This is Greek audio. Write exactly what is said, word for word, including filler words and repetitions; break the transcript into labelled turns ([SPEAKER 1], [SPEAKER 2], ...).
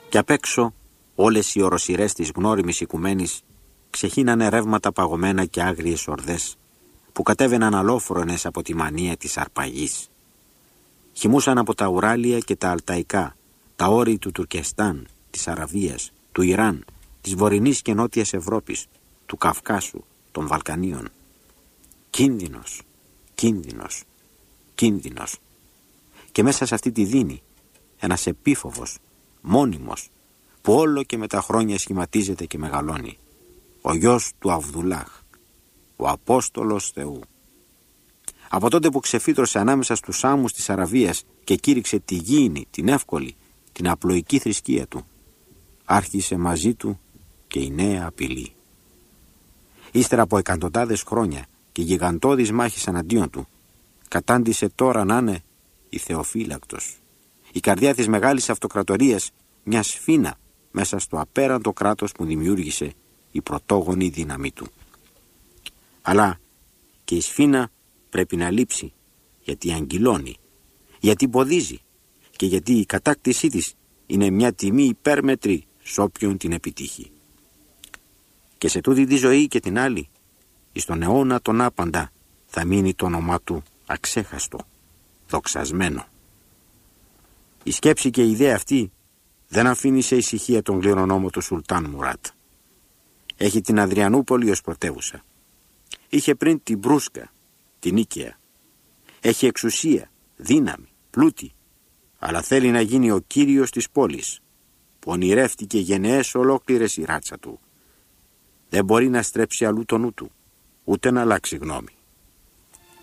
[SPEAKER 1] Κι απ' έξω όλες οι οροσειρές της γνώριμης οικουμένης ξεχύνανε ρεύματα παγωμένα και άγριες ορδές που κατέβαιναν αλόφρονες από τη μανία της αρπαγής. Χυμούσαν από τα Ουράλια και τα Αλταϊκά, τα όρη του Τουρκεστάν, της Αραβίας, του Ιράν, της Βορεινής και Νότιας Ευρώπης, του Καυκάσου, των Βαλκανίων. Κίνδυνος, κίνδυνος, κίνδυνος. Και μέσα σε αυτή τη δίνη ένας επίφοβος, μόνιμος, που όλο και με τα χρόνια σχηματίζεται και μεγαλώνει. Ο γιος του Αβδουλάχ, ο Απόστολος Θεού. Από τότε που ξεφύτρωσε ανάμεσα στους άμμους της Αραβίας και κήρυξε τη γήινη, την εύκολη, την απλοϊκή θρησκεία του, άρχισε μαζί του και η νέα απειλή. Ύστερα από εκατοντάδες χρόνια και γιγαντώδεις μάχες εναντίον του, κατάντησε τώρα να είναι η Θεοφύλακτος, η καρδιά της μεγάλης αυτοκρατορίας, μια σφήνα μέσα στο απέραντο κράτος που δημιούργησε η πρωτόγονη δύναμή του. Αλλά και η σφήνα πρέπει να λείψει, γιατί αγγυλώνει, γιατί ποδίζει και γιατί η κατάκτησή της είναι μια τιμή υπέρμετρη σ' όποιον την επιτύχει. Και σε τούτη τη ζωή και την άλλη, εις τον αιώνα τον άπαντα, θα μείνει το όνομά του αξέχαστο, δοξασμένο. Η σκέψη και η ιδέα αυτή δεν αφήνει σε ησυχία τον κληρονόμο του Σουλτάν Μουράτ. Έχει την Αδριανούπολη ως πρωτεύουσα. Είχε πριν την Μπρούσκα, την Νίκαια. Έχει εξουσία, δύναμη, πλούτη, αλλά θέλει να γίνει ο κύριος της πόλης, που ονειρεύτηκε γενναίες ολόκληρες η ράτσα του. Δεν μπορεί να στρέψει αλλού το νου του, ούτε να αλλάξει γνώμη.